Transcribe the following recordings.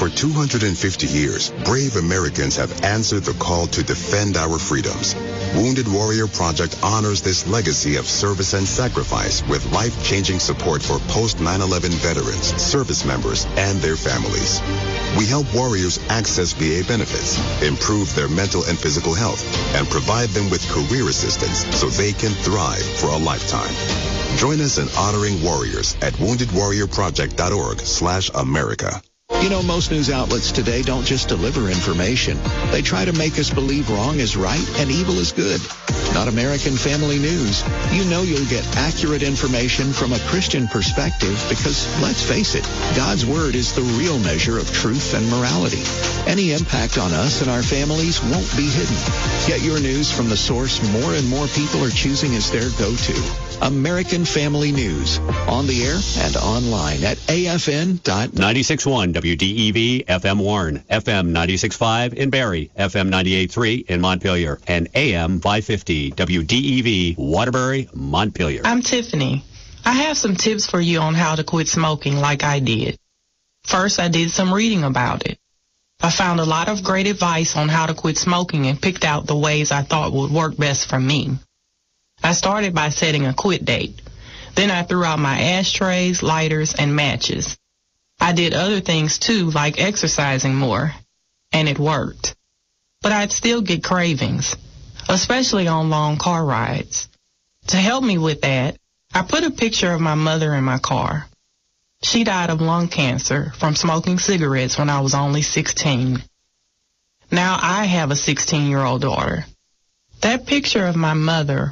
For 250 years, brave Americans have answered the call to defend our freedoms. Wounded Warrior Project honors this legacy of service and sacrifice with life-changing support for post-9/11 veterans, service members, and their families. We help warriors access VA benefits, improve their mental and physical health, and provide them with career assistance so they can thrive for a lifetime. Join us in honoring warriors at woundedwarriorproject.org/America. You know, most news outlets today don't just deliver information. They try to make us believe wrong is right and evil is good. Not American Family News. You know you'll get accurate information from a Christian perspective because, let's face it, God's Word is the real measure of truth and morality. Any impact on us and our families won't be hidden. Get your news from the source more and more people are choosing as their go-to. American Family News, on the air and online at afn.net. 96.1 WDEV FM Warren, FM 96.5 in Barrie, FM 98.3 in Montpelier, and AM 550 WDEV Waterbury, Montpelier. I'm Tiffany. I have some tips for you on how to quit smoking like I did. First, I did some reading about it. I found a lot of great advice on how to quit smoking and picked out the ways I thought would work best for me. I started by setting a quit date. Then I threw out my ashtrays, lighters, and matches. I did other things too, like exercising more, and it worked. But I'd still get cravings, especially on long car rides. To help me with that, I put a picture of my mother in my car. She died of lung cancer from smoking cigarettes when I was only 16. Now I have a 16-year-old daughter. That picture of my mother.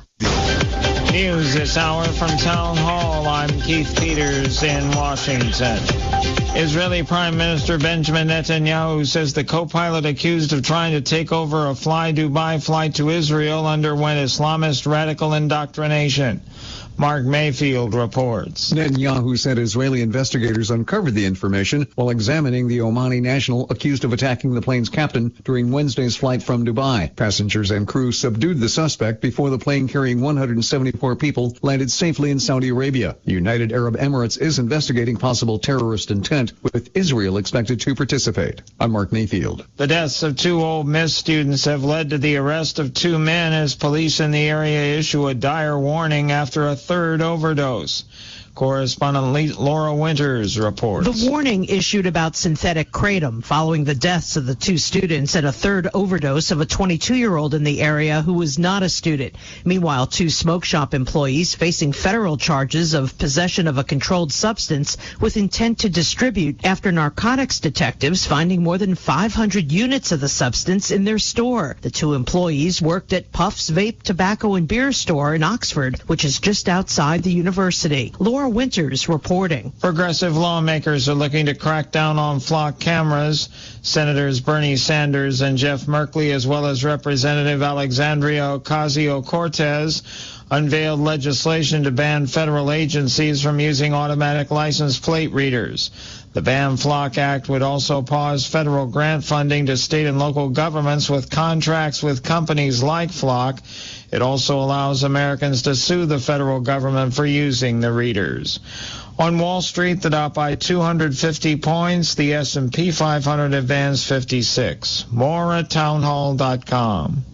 News this hour from Town Hall. I'm Keith Peters in Washington. Israeli Prime Minister Benjamin Netanyahu says the co-pilot accused of trying to take over a Fly Dubai flight to Israel underwent Islamist radical indoctrination. Mark Mayfield reports. Netanyahu said Israeli investigators uncovered the information while examining the Omani national accused of attacking the plane's captain during Wednesday's flight from Dubai. Passengers and crew subdued the suspect before the plane carrying 174 people landed safely in Saudi Arabia. The United Arab Emirates is investigating possible terrorist intent, with Israel expected to participate. I'm Mark Mayfield. The deaths of 2 Ole Miss students have led to the arrest of 2 men as police in the area issue a dire warning after a third overdose. Correspondent Laura Winters reports. The warning issued about synthetic kratom following the deaths of the 2 students and a third overdose of a 22-year-old in the area who was not a student. Meanwhile, 2 smoke shop employees facing federal charges of possession of a controlled substance with intent to distribute after narcotics detectives finding more than 500 units of the substance in their store. The 2 employees worked at Puff's Vape, Tobacco, and Beer store in Oxford, which is just outside the university. Laura Winters reporting. Progressive lawmakers are looking to crack down on flock cameras. Senators Bernie Sanders and Jeff Merkley, as well as Representative Alexandria Ocasio-Cortez, unveiled legislation to ban federal agencies from using automatic license plate readers. The Ban Flock Act would also pause federal grant funding to state and local governments with contracts with companies like Flock. It also allows Americans to sue the federal government for using the readers. On Wall Street, the Dow by 250 points, the S&P 500 advanced 56. More at townhall.com.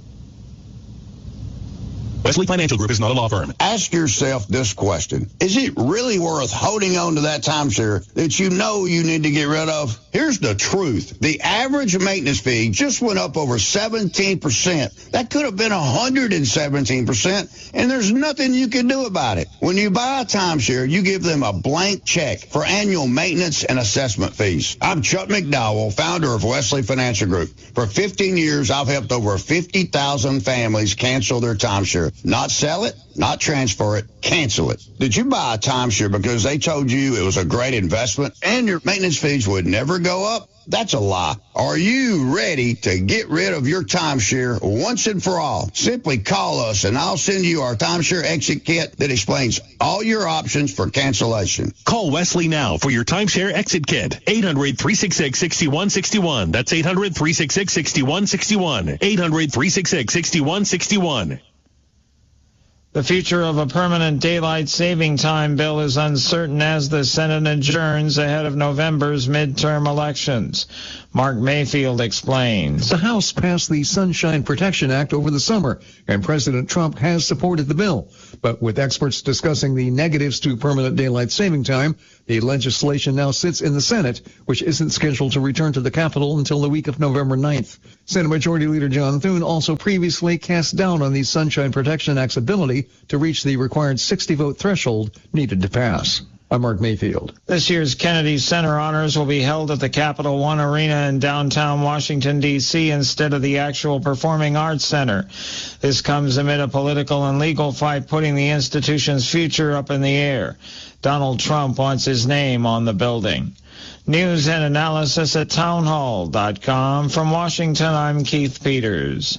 Wesley Financial Group is not a law firm. Ask yourself this question. Is it really worth holding on to that timeshare that you know you need to get rid of? Here's the truth. The average maintenance fee just went up over 17%. That could have been 117%, and there's nothing you can do about it. When you buy a timeshare, you give them a blank check for annual maintenance and assessment fees. I'm Chuck McDowell, founder of Wesley Financial Group. For 15 years, I've helped over 50,000 families cancel their timeshare. Not sell it, not transfer it, cancel it. Did you buy a timeshare because they told you it was a great investment and your maintenance fees would never go up? That's a lie. Are you ready to get rid of your timeshare once and for all? Simply call us and I'll send you our timeshare exit kit that explains all your options for cancellation. Call Wesley now for your timeshare exit kit. 800-366-6161. That's 800-366-6161. 800-366-6161. The future of a permanent daylight saving time bill is uncertain as the Senate adjourns ahead of November's midterm elections. Mark Mayfield explains. The House passed the Sunshine Protection Act over the summer, and President Trump has supported the bill. But with experts discussing the negatives to permanent daylight saving time, the legislation now sits in the Senate, which isn't scheduled to return to the Capitol until the week of November 9th. Senate Majority Leader John Thune also previously cast doubt on the Sunshine Protection Act's ability to reach the required 60-vote threshold needed to pass. I'm Mark Mayfield. This year's Kennedy Center Honors will be held at the Capital One Arena in downtown Washington, D.C. instead of the actual Performing Arts Center. This comes amid a political and legal fight putting the institution's future up in the air. Donald Trump wants his name on the building. News and analysis at townhall.com. From Washington, I'm Keith Peters.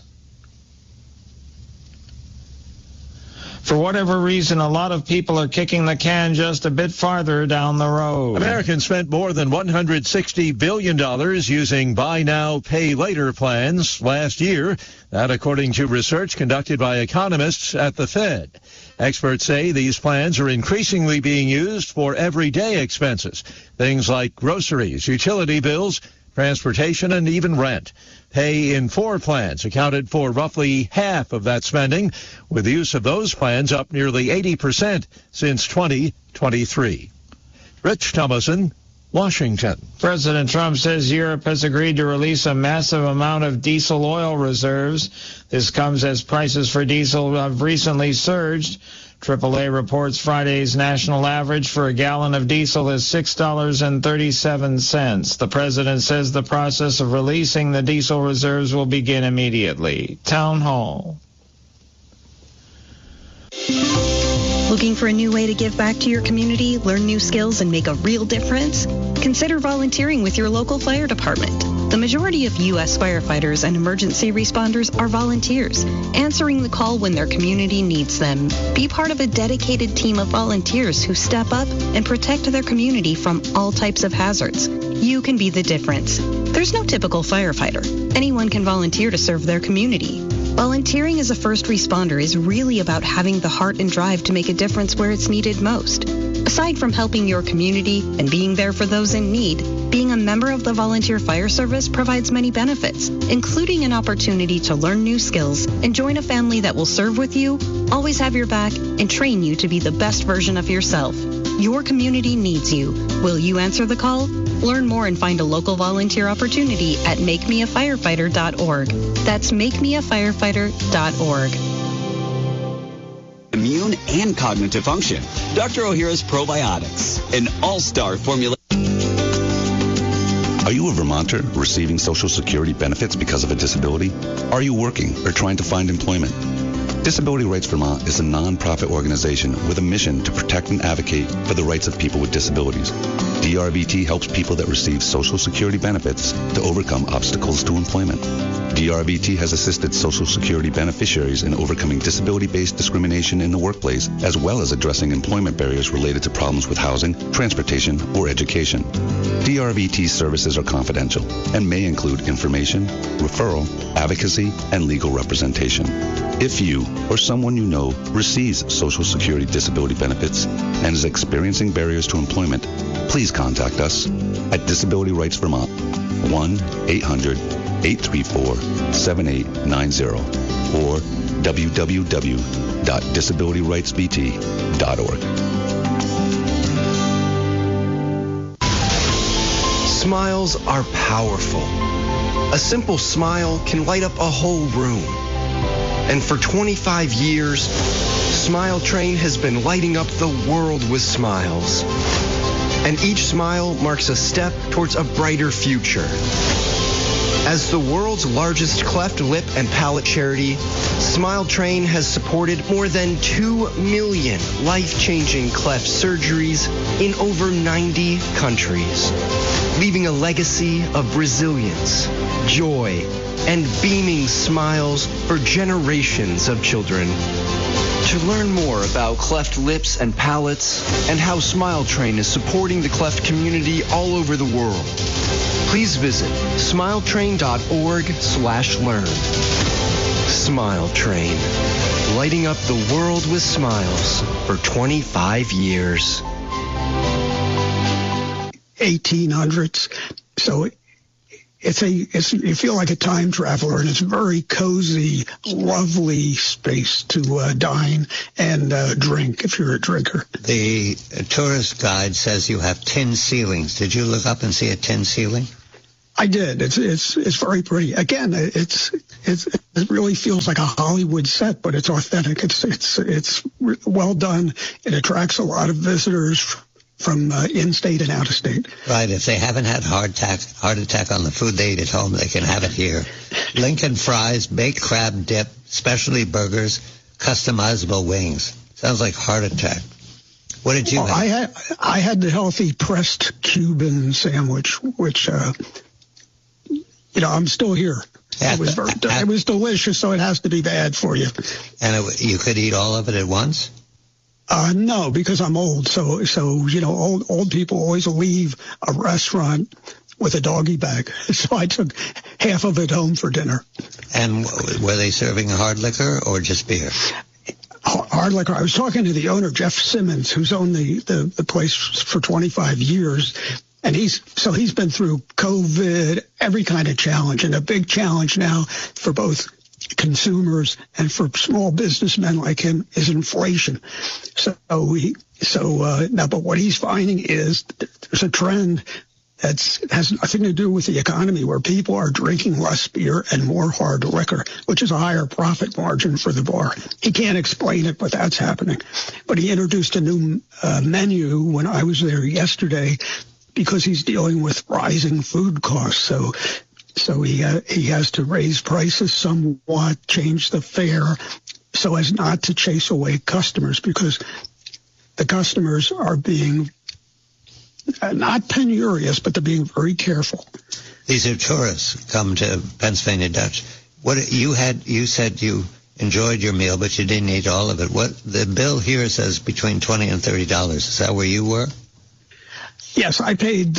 For whatever reason, a lot of people are kicking the can just a bit farther down the road. Americans spent more than $160 billion using buy now, pay later plans last year. That according to research conducted by economists at the Fed. Experts say these plans are increasingly being used for everyday expenses, things like groceries, utility bills, transportation, and even rent. Pay in 4 plans accounted for roughly half of that spending, with the use of those plans up nearly 80% since 2023. Rich Thomason, Washington. President Trump says Europe has agreed to release a massive amount of diesel oil reserves. This comes as prices for diesel have recently surged. AAA reports Friday's national average for a gallon of diesel is $6.37. The president says the process of releasing the diesel reserves will begin immediately. Town Hall. Looking for a new way to give back to your community, learn new skills, and make a real difference? Consider volunteering with your local fire department. The majority of U.S. firefighters and emergency responders are volunteers, answering the call when their community needs them. Be part of a dedicated team of volunteers who step up and protect their community from all types of hazards. You can be the difference. There's no typical firefighter. Anyone can volunteer to serve their community. Volunteering as a first responder is really about having the heart and drive to make a difference where it's needed most. Aside from helping your community and being there for those in need, being a member of the Volunteer Fire Service provides many benefits, including an opportunity to learn new skills and join a family that will serve with you, always have your back, and train you to be the best version of yourself. Your community needs you. Will you answer the call? Learn more and find a local volunteer opportunity at makemeafirefighter.org. That's makemeafirefighter.org. Immune and cognitive function. Dr. O'Hara's Probiotics, an all-star formula. Are you a Vermonter receiving Social Security benefits because of a disability? Are you working or trying to find employment? Disability Rights Vermont is a non-profit organization with a mission to protect and advocate for the rights of people with disabilities. DRVT helps people that receive Social Security benefits to overcome obstacles to employment. DRVT has assisted Social Security beneficiaries in overcoming disability-based discrimination in the workplace, as well as addressing employment barriers related to problems with housing, transportation, or education. DRVT services are confidential and may include information, referral, advocacy, and legal representation. If you or someone you know receives Social Security disability benefits and is experiencing barriers to employment, please contact us at Disability Rights Vermont, 1-800-834-7890 or www.disabilityrightsvt.org. Smiles are powerful. A simple smile can light up a whole room. And for 25 years, Smile Train has been lighting up the world with smiles. And each smile marks a step towards a brighter future. As the world's largest cleft lip and palate charity, Smile Train has supported more than 2 million life-changing cleft surgeries in over 90 countries, leaving a legacy of resilience, joy, and beaming smiles for generations of children. To learn more about cleft lips and palates and how Smile Train is supporting the cleft community all over the world, please visit smiletrain.org/learn. Smile Train, lighting up the world with smiles for 25 years. 1800s. So you feel like a time traveler, and it's a very cozy, lovely space to dine and drink if you're a drinker. The tourist guide says you have tin ceilings. Did you look up and see a tin ceiling? I did. It's very pretty. Again, it really feels like a Hollywood set, but it's authentic. It's well done. It attracts a lot of visitors from in-state and out-of-state. Right. If they haven't had heart attack on the food they eat at home, they can have it here. Lincoln fries, baked crab dip, specialty burgers, customizable wings. Sounds like heart attack. What did you have? I had the healthy pressed Cuban sandwich, which, I'm still here. It was delicious, so it has to be bad for you. And you could eat all of it at once? No, because I'm old. So old people always leave a restaurant with a doggy bag. So I took half of it home for dinner. And were they serving hard liquor or just beer? Hard liquor. I was talking to the owner, Jeff Simmons, who's owned the place for 25 years. And he's been through COVID, every kind of challenge, and a big challenge now for both consumers and for small businessmen like him is inflation. But what he's finding is there's a trend that has nothing to do with the economy, where people are drinking less beer and more hard liquor, which is a higher profit margin for the bar. He can't explain it, but that's happening. But he introduced a new menu when I was there yesterday, because he's dealing with rising food costs. So he has to raise prices somewhat, change the fare, so as not to chase away customers, because the customers are being not penurious, but they're being very careful. These are tourists come to Pennsylvania Dutch. You said you enjoyed your meal, but you didn't eat all of it. What the bill here says between $20 and $30. Is that where you were? Yes, I paid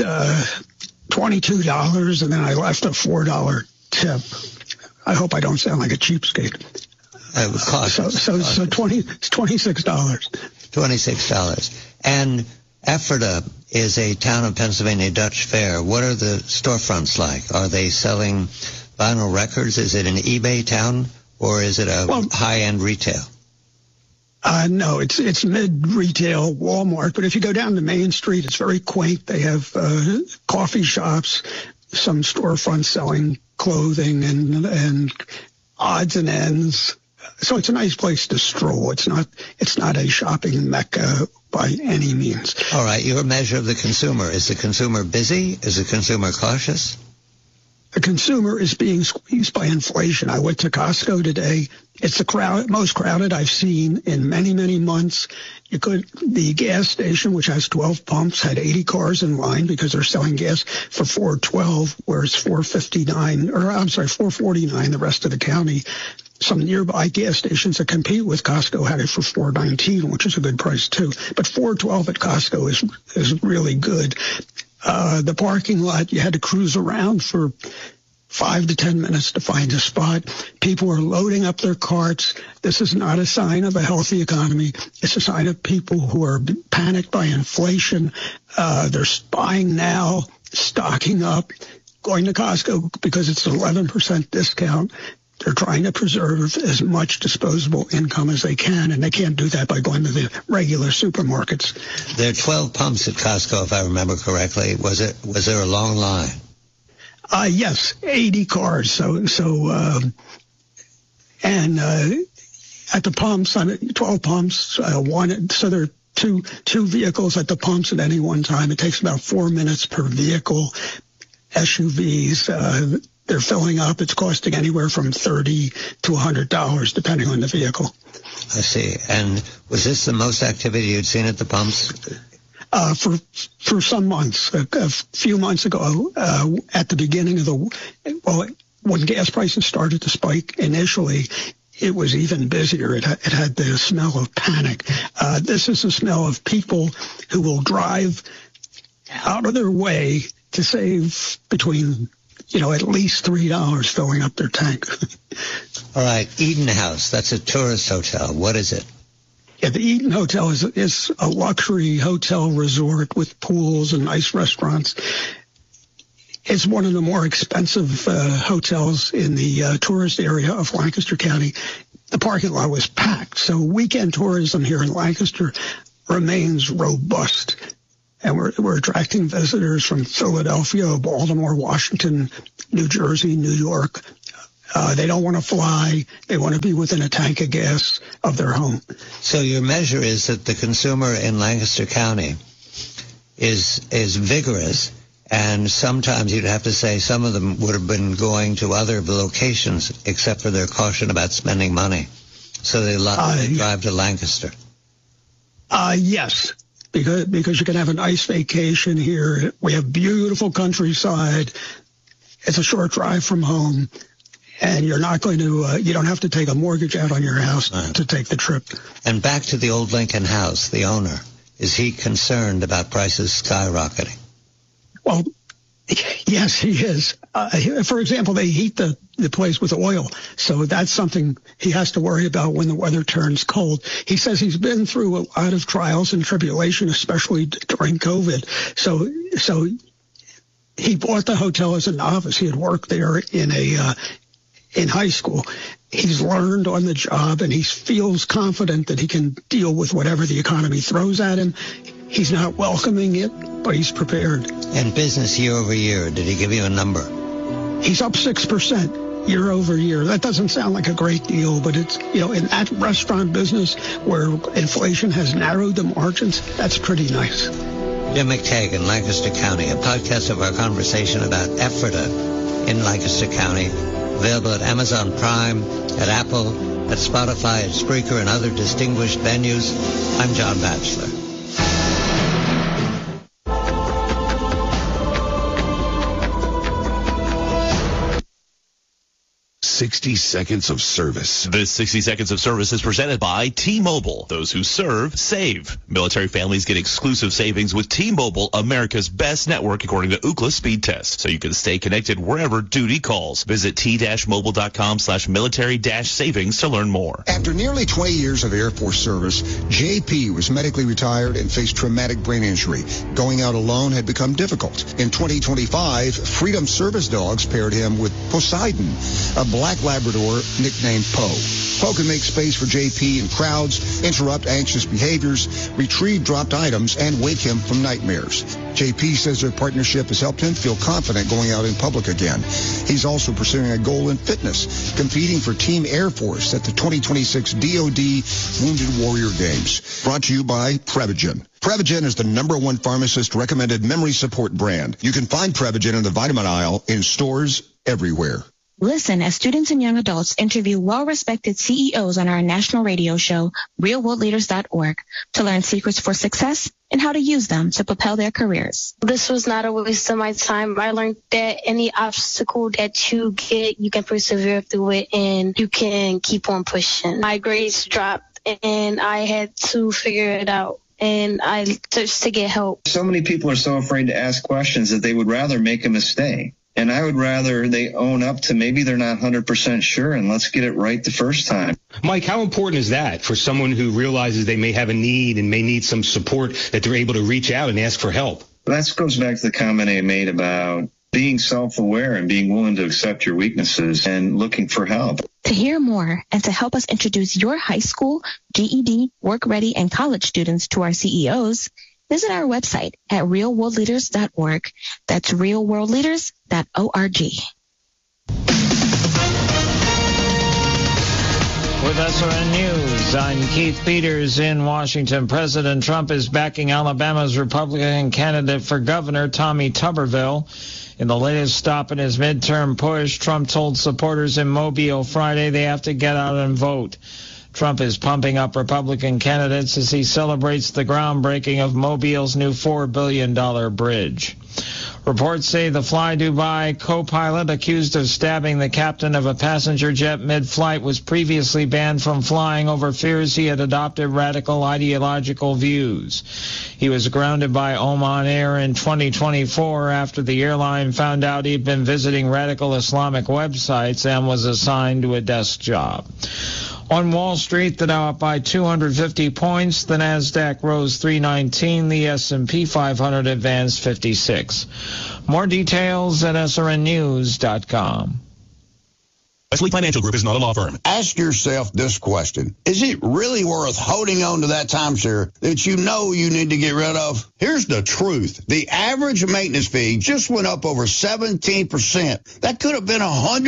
$22, and then I left a $4 tip. I hope I don't sound like a cheapskate. It would cost. It's $26. $26. And Ephrata is a town of Pennsylvania Dutch fair. What are the storefronts like? Are they selling vinyl records? Is it an eBay town, or is it a high-end retail? No, it's mid-retail Walmart. But if you go down to Main Street, it's very quaint. They have coffee shops, some storefronts selling clothing and odds and ends. So it's a nice place to stroll. It's not a shopping mecca by any means. All right, your measure of the consumer. Is the consumer busy? Is the consumer cautious? The consumer is being squeezed by inflation. I went to Costco today. It's the most crowded I've seen in many, many months. The gas station, which has 12 pumps, had 80 cars in line because they're selling gas for $4.12, whereas $4.49 the rest of the county. Some nearby gas stations that compete with Costco had it for $4.19, which is a good price too. But $4.12 at Costco is really good. The parking lot, you had to cruise around for 5 to 10 minutes to find a spot. People are loading up their carts. This is not a sign of a healthy economy. It's a sign of people who are panicked by inflation. They're buying now, stocking up, going to Costco because it's an 11% discount. They're trying to preserve as much disposable income as they can, and they can't do that by going to the regular supermarkets. There are 12 pumps at Costco, if I remember correctly. Was there a long line? Yes, 80 cars. And at the pumps, 12 pumps, so there are two vehicles at the pumps at any one time. It takes about 4 minutes per vehicle. SUVs, they're filling up. It's costing anywhere from $30 to $100, depending on the vehicle. I see. And was this the most activity you'd seen at the pumps? For some months. A few months ago, at the beginning of when gas prices started to spike initially, it was even busier. It had the smell of panic. This is the smell of people who will drive out of their way to save between at least $3 filling up their tank. All right, Eden House, that's a tourist hotel. What is it? Yeah, the Eden Hotel is a luxury hotel resort with pools and nice restaurants. It's one of the more expensive hotels in the tourist area of Lancaster County. The parking lot was packed, so weekend tourism here in Lancaster remains robust. And we're attracting visitors from Philadelphia, Baltimore, Washington, New Jersey, New York. They don't want to fly. They want to be within a tank of gas of their home. So your measure is that the consumer in Lancaster County is vigorous, and sometimes you'd have to say some of them would have been going to other locations except for their caution about spending money. So they drive to Lancaster. Yes. Because you can have a nice vacation here. We have beautiful countryside. It's a short drive from home. And you're not going to, you don't have to take a mortgage out on your house to take the trip. And back to the old Lincoln House, the owner. Is he concerned about prices skyrocketing? Well, yes, he is. For example, they heat the place with oil. So that's something he has to worry about when the weather turns cold. He says he's been through a lot of trials and tribulation, especially during COVID. So he bought the hotel as a novice. He had worked there in high school. He's learned on the job, and he feels confident that he can deal with whatever the economy throws at him. He's not welcoming it, but he's prepared. And business year over year, did he give you a number? He's up 6% year over year. That doesn't sound like a great deal, but it's, in that restaurant business where inflation has narrowed the margins, that's pretty nice. Jim McTagan, Lancaster County, a podcast of our conversation about Ephrata in Lancaster County, available at Amazon Prime, at Apple, at Spotify, at Spreaker, and other distinguished venues. I'm John Batchelor. 60 Seconds of Service. This 60 Seconds of Service is presented by T-Mobile. Those who serve, save. Military families get exclusive savings with T-Mobile, America's best network according to Ookla speed test, so you can stay connected wherever duty calls. Visit t-mobile.com/military-savings to learn more. After nearly 20 years of Air Force service, JP was medically retired and faced traumatic brain injury. Going out alone had become difficult. In 2025, Freedom Service Dogs paired him with Poseidon, a black Labrador nicknamed Poe. Poe can make space for JP in crowds, interrupt anxious behaviors, retrieve dropped items, and wake him from nightmares. JP says their partnership has helped him feel confident going out in public again. He's also pursuing a goal in fitness, competing for Team Air Force at the 2026 DoD Wounded Warrior Games. Brought to you by Prevagen. Prevagen is the #1 pharmacist-recommended memory support brand. You can find Prevagen in the vitamin aisle in stores everywhere. Listen as students and young adults interview well-respected CEOs on our national radio show, realworldleaders.org, to learn secrets for success and how to use them to propel their careers. This was not a waste of my time. I learned that any obstacle that you get, you can persevere through it and you can keep on pushing. My grades dropped and I had to figure it out. And I searched to get help. So many people are so afraid to ask questions that they would rather make a mistake. And I would rather they own up to maybe they're not 100% sure, and let's get it right the first time. Mike, how important is that for someone who realizes they may have a need and may need some support, that they're able to reach out and ask for help? That goes back to the comment I made about being self-aware and being willing to accept your weaknesses and looking for help. To hear more and to help us introduce your high school, GED, work-ready, and college students to our CEOs, visit our website at realworldleaders.org. That's realworldleaders.org. With SRN News, I'm Keith Peters in Washington. President Trump is backing Alabama's Republican candidate for governor, Tommy Tuberville. In the latest stop in his midterm push, Trump told supporters in Mobile Friday they have to get out and vote. Trump is pumping up Republican candidates as he celebrates the groundbreaking of Mobile's new $4 billion bridge. Reports say the Fly Dubai co-pilot accused of stabbing the captain of a passenger jet mid-flight was previously banned from flying over fears he had adopted radical ideological views. He was grounded by Oman Air in 2024 after the airline found out he'd been visiting radical Islamic websites and was assigned to a desk job. On Wall Street, the Dow up by 250 points. The Nasdaq rose 319. The S&P 500 advanced 56. More details at srnnews.com. Wesley Financial Group is not a law firm. Ask yourself this question. Is it really worth holding on to that timeshare that you know you need to get rid of? Here's the truth. The average maintenance fee just went up over 17%. That could have been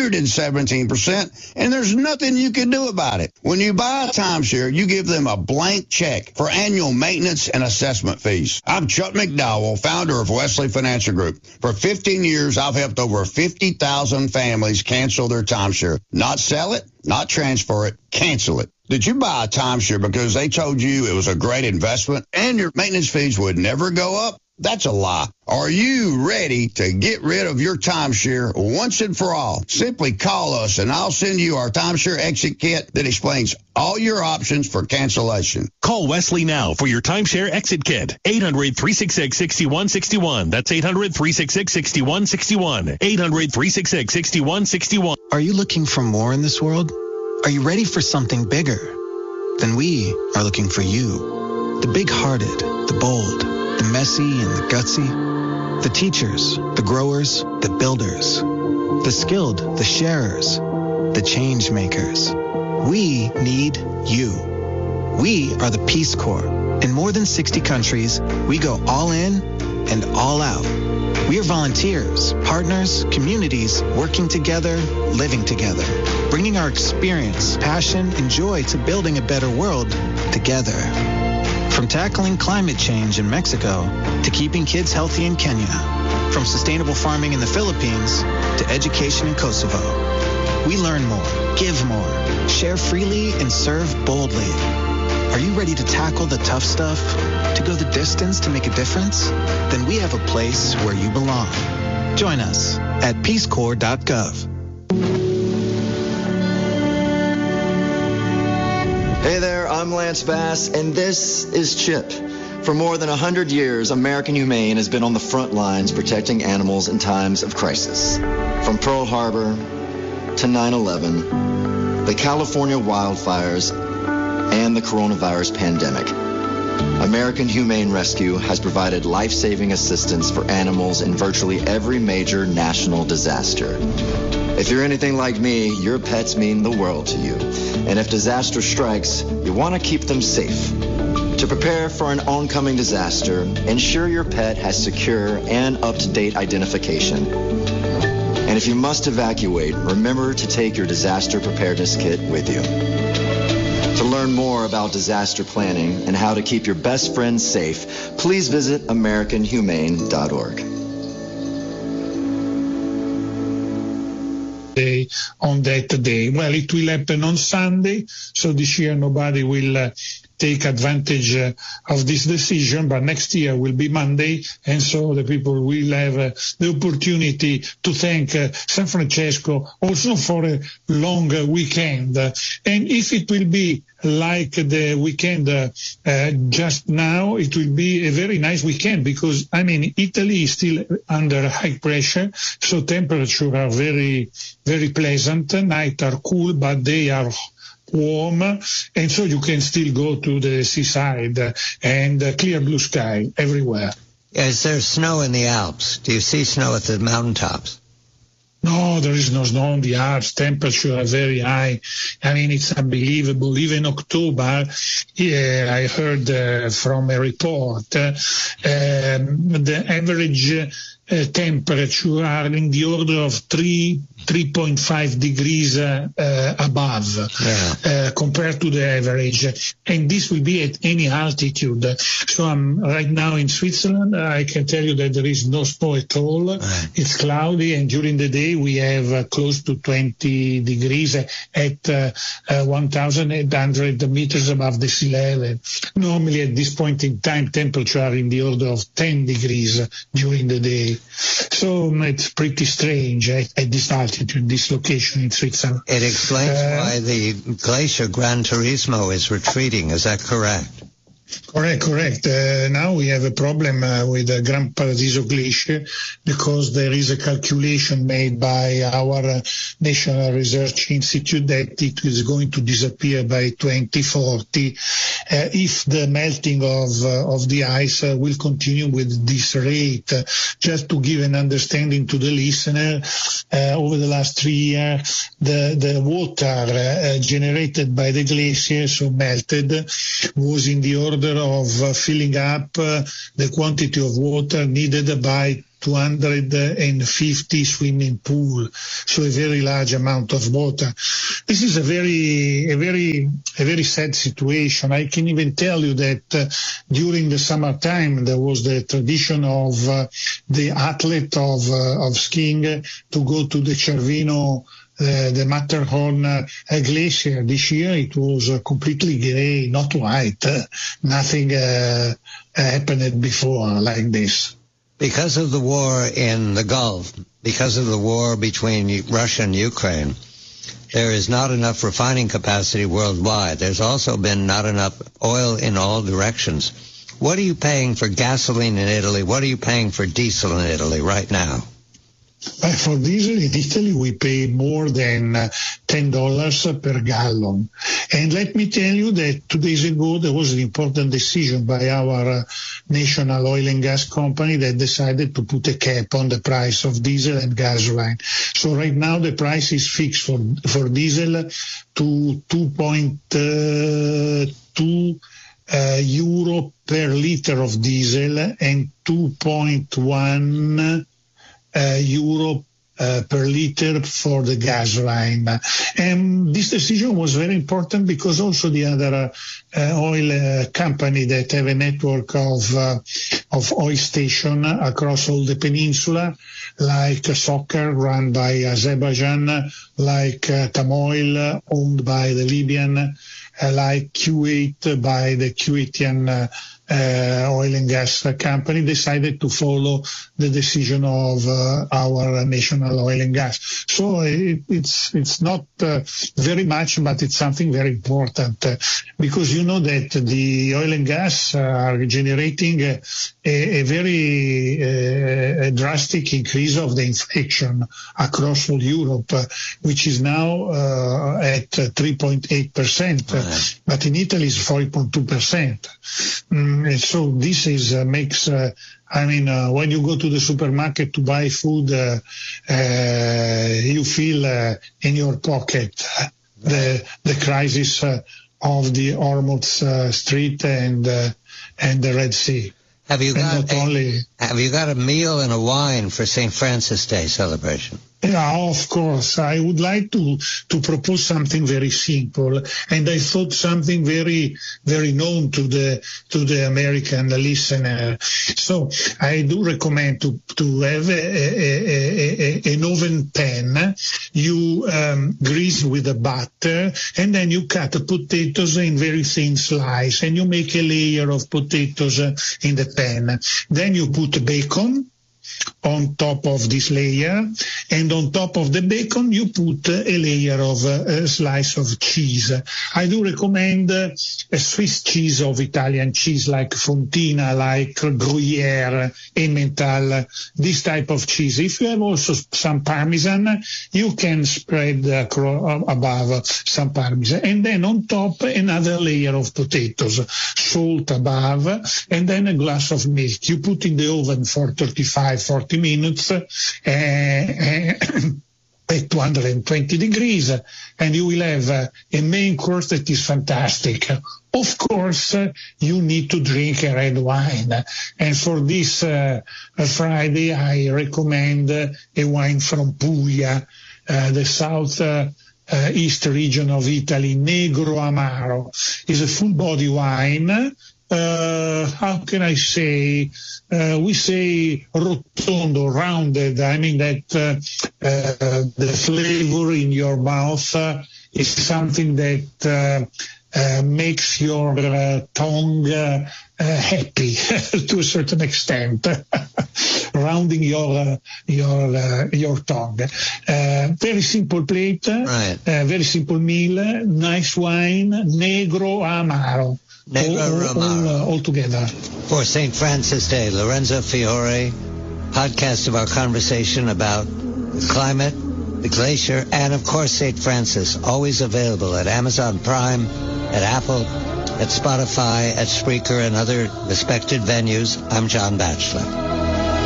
117%, and there's nothing you can do about it. When you buy a timeshare, you give them a blank check for annual maintenance and assessment fees. I'm Chuck McDowell, founder of Wesley Financial Group. For 15 years, I've helped over 50,000 families cancel their timeshare. Not sell it, not transfer it, cancel it. Did you buy a timeshare because they told you it was a great investment and your maintenance fees would never go up? That's a lie. Are you ready to get rid of your timeshare once and for all? Simply call us and I'll send you our timeshare exit kit that explains all your options for cancellation. Call Wesley now for your timeshare exit kit. 800-366-6161. That's 800-366-6161. 800-366-6161. Are you looking for more in this world? Are you ready for something bigger? Then we are looking for you. The big-hearted, the bold, the messy and the gutsy, the teachers, the growers, the builders, the skilled, the sharers, the change makers. We need you. We are the Peace Corps. In more than 60 countries, we go all in and all out. We are volunteers, partners, communities, working together, living together, bringing our experience, passion, and joy to building a better world together. From tackling climate change in Mexico to keeping kids healthy in Kenya, from sustainable farming in the Philippines to education in Kosovo. We learn more, give more, share freely, and serve boldly. Are you ready to tackle the tough stuff? To go the distance to make a difference? Then we have a place where you belong. Join us at peacecorps.gov. Hey there, I'm Lance Bass, and this is CHIP. For more than 100 years, American Humane has been on the front lines protecting animals in times of crisis. From Pearl Harbor to 9/11, the California wildfires, and the coronavirus pandemic. American Humane Rescue has provided life-saving assistance for animals in virtually every major national disaster. If you're anything like me, your pets mean the world to you. And if disaster strikes, you want to keep them safe. To prepare for an oncoming disaster, ensure your pet has secure and up-to-date identification. And if you must evacuate, remember to take your disaster preparedness kit with you. To learn more about disaster planning and how to keep your best friends safe, please visit AmericanHumane.org. On that day. Well, it will happen on Sunday, so this year nobody will take advantage of this decision, but next year will be Monday, and so the people will have the opportunity to thank San Francesco also for a long weekend. And if it will be like the weekend just now, it will be a very nice weekend because, Italy is still under high pressure, so temperatures are very, very pleasant. Nights are cool, but they are warm, and so you can still go to the seaside and clear blue sky everywhere. Is there snow in the Alps? Do you see snow at the mountaintops? No, there is no snow on the Alps. Temperatures are very high. It's unbelievable. Even October, I heard from a report, the average temperature are in the order of 3.5 degrees above compared to the average. And this will be at any altitude. So I'm right now in Switzerland. I can tell you that there is no snow at all. It's cloudy, and during the day we have close to 20 degrees at 1,800 meters above the sea level. Normally at this point in time, temperature are in the order of 10 degrees during the day. day. So it's pretty strange at this altitude, this location in Switzerland. It explains why the glacier Gran Turismo is retreating. Is that correct? Correct. Now we have a problem with the Gran Paradiso Glacier because there is a calculation made by our National Research Institute that it is going to disappear by 2040 if the melting of the ice will continue with this rate. Just to give an understanding to the listener, over the last 3 years, the water generated by the glacier, so melted, was in the order of filling up the quantity of water needed by 250 swimming pool, so a very large amount of water. This is a very sad situation. I can even tell you that during the summertime there was the tradition of the athlete of skiing to go to the Cervino, the Matterhorn glacier. This year it was completely grey, not white. Nothing happened before like this. Because of the war in the Gulf, because of the war between Russia and Ukraine, there is not enough refining capacity worldwide. There's also been not enough oil in all directions. What are you paying for gasoline in Italy? What are you paying for diesel in Italy right now? For diesel in Italy, we pay more than $10 per gallon. And let me tell you that 2 days ago, there was an important decision by our national oil and gas company that decided to put a cap on the price of diesel and gasoline. So right now, the price is fixed for diesel to 2.2 euro per liter of diesel and 2.1 euro per liter for the gasoline. And this decision was very important because also the other oil company that have a network of oil station across all the peninsula, like Soccer run by Azerbaijan, like Tamoil owned by the Libyan, like Kuwait by the Kuwaitian oil and gas company, decided to follow the decision of our national oil and gas. So it's not very much, but it's something very important because you know that the oil and gas are generating a very drastic increase of the inflation across all Europe, which is now at 3.8%, but in Italy is 4.2%. So this is makes. When you go to the supermarket to buy food, you feel in your pocket the crisis of the Hormuz Strait and the Red Sea. Have you got a meal and a wine for St. Francis Day celebration? Yeah, of course. I would like to propose something very simple, and I thought something very, very known to the American listener. So I do recommend to have an oven pan. You grease with the butter, and then you cut potatoes in very thin slice, and you make a layer of potatoes in the pan. Then you put bacon on top of this layer, and on top of the bacon you put a layer of a slice of cheese. I do recommend a Swiss cheese of Italian cheese like Fontina, like Gruyere, Emmental, this type of cheese. If you have also some Parmesan, you can spread above some Parmesan. And then on top another layer of potatoes, salt above, and then a glass of milk. You put in the oven for 35-40 minutes at 220 degrees, and you will have a main course that is fantastic. Of course, you need to drink a red wine, and for this Friday I recommend a wine from Puglia, the south east region of Italy. Negro Amaro is a full body wine. How can I say? We say rotondo, rounded. I mean that the flavor in your mouth is something that makes your tongue happy to a certain extent, rounding your tongue. Very simple plate, right. Very simple meal, nice wine, Negro Amaro. All together. For St. Francis Day, Lorenzo Fiore, podcast of our conversation about the climate, the glacier, and of course St. Francis, always available at Amazon Prime, at Apple, at Spotify, at Spreaker, and other respected venues. I'm John Batchelor.